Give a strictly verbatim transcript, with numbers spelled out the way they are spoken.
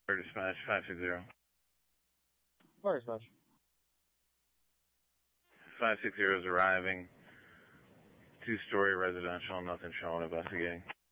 Fire dispatch, five six zero. Fire dispatch. five six zero is arriving. Two-story residential, nothing showing, investigating.